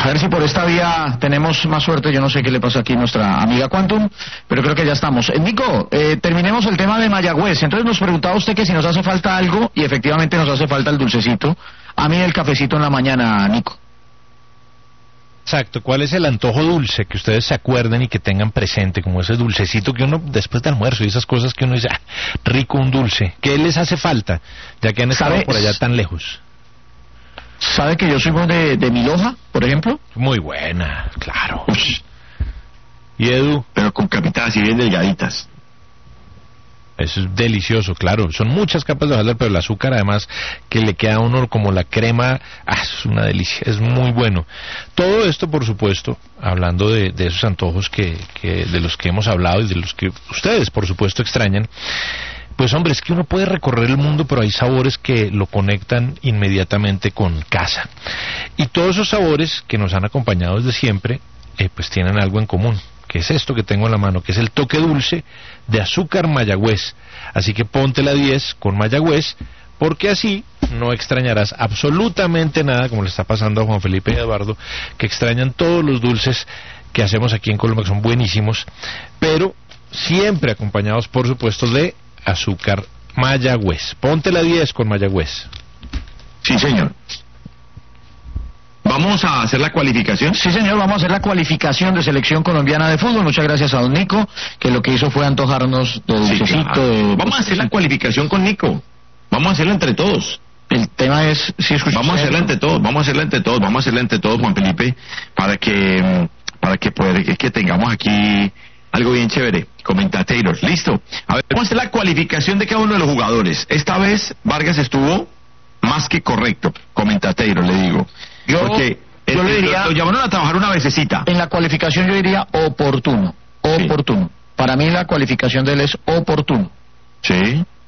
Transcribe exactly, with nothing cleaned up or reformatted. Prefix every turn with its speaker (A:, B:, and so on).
A: A ver si por esta vía tenemos más suerte. Yo no sé qué le pasa aquí a nuestra amiga Quantum, pero creo que ya estamos. Eh, Nico, eh, terminemos el tema de Mayagüez. Entonces nos preguntaba usted que si nos hace falta algo, y efectivamente nos hace falta el dulcecito. A mí el cafecito en la mañana, Nico.
B: Exacto, ¿cuál es el antojo dulce que ustedes se acuerden y que tengan presente, como ese dulcecito que uno después de almuerzo y esas cosas que uno dice, ah, rico un dulce? ¿Qué les hace falta, ya que han estado por allá tan lejos?
A: ¿Sabe que yo soy muy de, de milhoja, por ejemplo?
B: Muy buena, claro. Ush. ¿Y Edu?
C: Pero con capitas así bien delgaditas.
B: Eso es delicioso, claro. Son muchas capas de hojaldrada, pero el azúcar además que le queda a uno como la crema, ah, es una delicia, es muy bueno. Todo esto, por supuesto, hablando de, de esos antojos que, que de los que hemos hablado y de los que ustedes, por supuesto, extrañan. Pues hombre, es que uno puede recorrer el mundo, pero hay sabores que lo conectan inmediatamente con casa. Y todos esos sabores que nos han acompañado desde siempre, eh, pues tienen algo en común, que es esto que tengo en la mano, que es el toque dulce de azúcar Mayagüez. Así que ponte la diez con Mayagüez, porque así no extrañarás absolutamente nada, como le está pasando a Juan Felipe y a Eduardo, que extrañan todos los dulces que hacemos aquí en Colombia, que son buenísimos, pero siempre acompañados, por supuesto, de azúcar Mayagüez. Ponte la diez con Mayagüez.
C: Sí, señor. ¿Vamos a hacer la cualificación?
A: Sí, señor, vamos a hacer la cualificación de selección colombiana de fútbol. Muchas gracias a don Nico, que lo que hizo fue antojarnos de dulcecito. Sí, claro. de...
C: Vamos a hacer la cualificación con Nico. Vamos a hacerla entre todos.
A: El tema es... si
C: vamos a hacerla entre todos, vamos a hacerla entre todos, vamos a hacerla entre todos, Juan Felipe, para que, para que, poder, que tengamos aquí algo bien chévere. Comenta Taylor. Listo. A ver, vamos a hacer la cualificación de cada uno de los jugadores. Esta vez Vargas estuvo más que correcto. Comenta Taylor, le digo.
A: Yo,
C: Porque
A: yo
C: el,
A: le diría...
C: Lo, lo llamaron a trabajar una vececita.
A: En la cualificación yo diría oportuno. Oportuno. Sí. Para mí la cualificación de él es oportuno.
C: Sí.